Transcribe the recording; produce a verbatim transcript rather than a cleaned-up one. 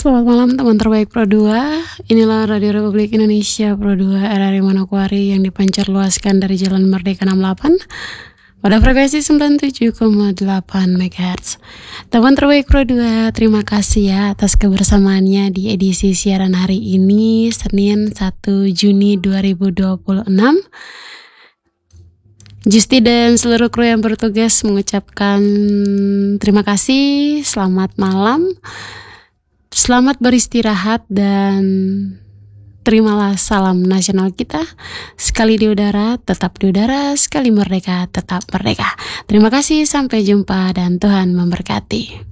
Selamat malam teman terbaik Pro dua. Inilah Radio Republik Indonesia Pro dua R R I Manokwari yang dipancar luaskan dari Jalan Merdeka enam puluh delapan pada frekuensi sembilan puluh tujuh koma delapan megahertz. Teman terbaik Pro dua, terima kasih ya atas kebersamaannya di edisi siaran hari ini, Senin satu Juni dua ribu dua puluh enam. Justi dan seluruh kru yang bertugas mengucapkan terima kasih, selamat malam, selamat beristirahat, dan terimalah salam nasional kita. Sekali di udara, tetap di udara. Sekali merdeka, tetap merdeka. Terima kasih, sampai jumpa dan Tuhan memberkati.